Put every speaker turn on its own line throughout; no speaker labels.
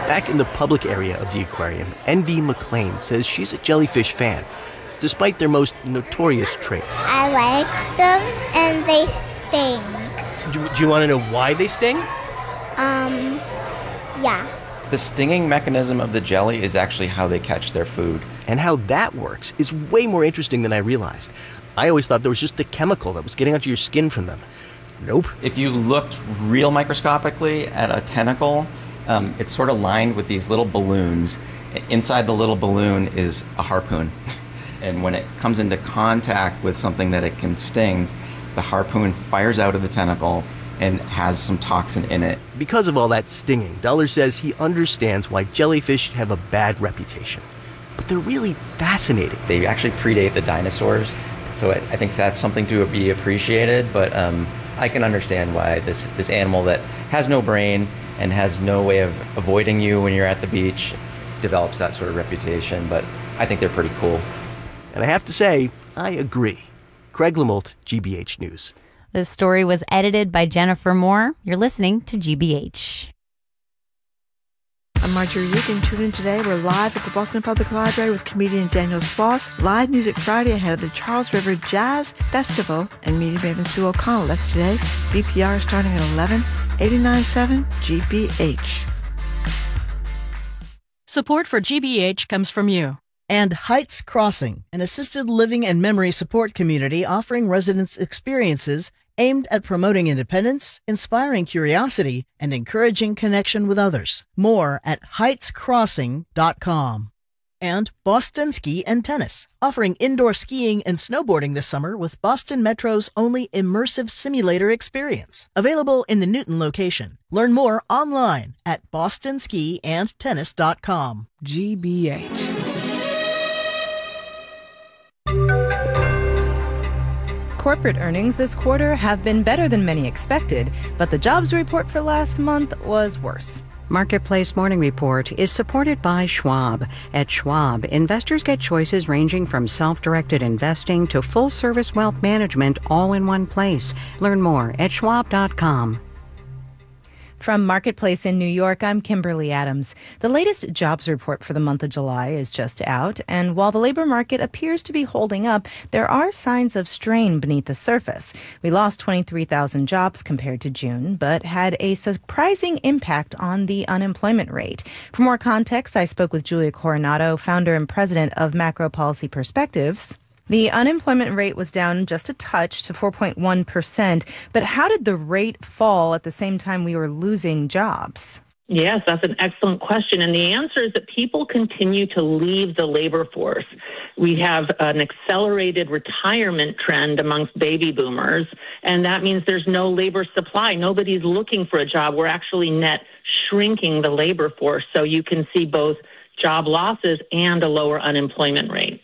Back in the public area of the aquarium, Envy McLean says she's a jellyfish fan, despite their most notorious trait.
I like them and they sting.
Do you want to know why they sting?
Yeah.
The stinging mechanism of the jelly is actually how they catch their food.
And how that works is way more interesting than I realized. I always thought there was just a chemical that was getting onto your skin from them. Nope.
If you looked real microscopically at a tentacle, it's sort of lined with these little balloons. Inside the little balloon is a harpoon. And when it comes into contact with something that it can sting, the harpoon fires out of the tentacle and has some toxin in it.
Because of all that stinging, Dollar says he understands why jellyfish have a bad reputation. But they're really fascinating.
They actually predate the dinosaurs, so I think that's something to be appreciated, but I can understand why this animal that has no brain and has no way of avoiding you when you're at the beach develops that sort of reputation, but I think they're pretty cool.
And I have to say, I agree. Craig Lamolt, GBH News.
This story was edited by Jennifer Moore. You're listening to GBH.
I'm Marjorie Eugen. Tune in today. We're live at the Boston Public Library with comedian Daniel Sloss. Live Music Friday ahead of the Charles River Jazz Festival and media maven Sue O'Connell. That's today. BPR starting at 11. 89.7 GBH.
Support for GBH comes from you.
And Heights Crossing, an assisted living and memory support community offering residents experiences aimed at promoting independence, inspiring curiosity, and encouraging connection with others. More at heightscrossing.com. And Boston Ski and Tennis, offering indoor skiing and snowboarding this summer with Boston Metro's only immersive simulator experience. Available in the Newton location. Learn more online at bostonskiandtennis.com.
GBH.
Corporate earnings this quarter have been better than many expected, but the jobs report for last month was worse.
Marketplace Morning Report is supported by Schwab. At Schwab, investors get choices ranging from self-directed investing to full-service wealth management all in one place. Learn more at schwab.com.
From Marketplace in New York, I'm Kimberly Adams. The latest jobs report for the month of July is just out, and while the labor market appears to be holding up, there are signs of strain beneath the surface. We lost 23,000 jobs compared to June, but had a surprising impact on the unemployment rate. For more context, I spoke with Julia Coronado, founder and president of Macro Policy Perspectives. The unemployment rate was down just a touch to 4.1%, but how did the rate fall at the same time we were losing jobs?
Yes, that's an excellent question. And the answer is that people continue to leave the labor force. We have an accelerated retirement trend amongst baby boomers, and that means there's no labor supply. Nobody's looking for a job. We're actually net shrinking the labor force, so you can see both job losses and a lower unemployment rate.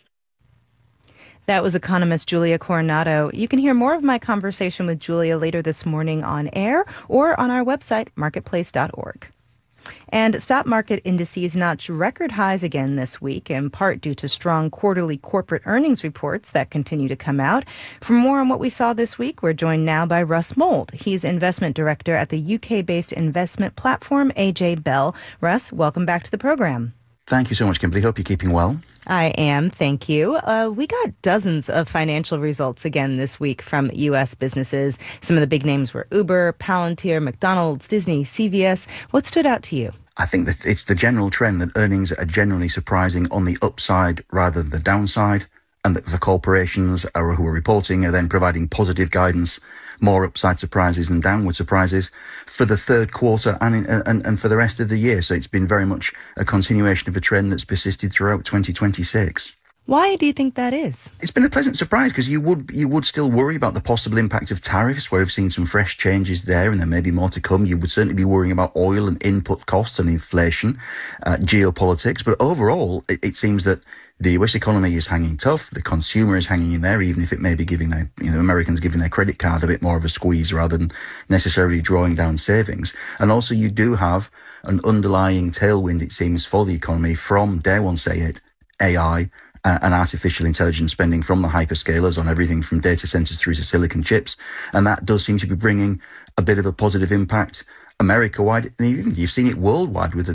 That was economist Julia Coronado. You can hear more of my conversation with Julia later this morning on air or on our website, marketplace.org. And stock market indices notched record highs again this week, in part due to strong quarterly corporate earnings reports that continue to come out. For more on what we saw this week, we're joined now by Russ Mould. He's investment director at the UK-based investment platform AJ Bell. Russ, welcome back to the program.
Thank you so much, Kimberly. Hope you're keeping well.
I am, thank you. We got dozens of financial results again this week from U.S. businesses. Some of the big names were Uber, Palantir, McDonald's, Disney, CVS. What stood out to you?
I think that it's the general trend that earnings are generally surprising on the upside rather than the downside, and that the corporations who are reporting are then providing positive guidance, more upside surprises than downward surprises for the third quarter and for the rest of the year. So it's been very much a continuation of a trend that's persisted throughout 2026.
Why do you think that is?
It's been a pleasant surprise because you would still worry about the possible impact of tariffs, where we've seen some fresh changes there, and there may be more to come. You would certainly be worrying about oil and input costs and inflation, geopolitics. But overall, it seems that the US economy is hanging tough. The consumer is hanging in there, even if it may be giving their, Americans giving their credit card a bit more of a squeeze rather than necessarily drawing down savings. And also you do have an underlying tailwind, it seems, for the economy from, dare one say it, AI and artificial intelligence spending from the hyperscalers on everything from data centers through to silicon chips. And that does seem to be bringing a bit of a positive impact America-wide, and even you've seen it worldwide with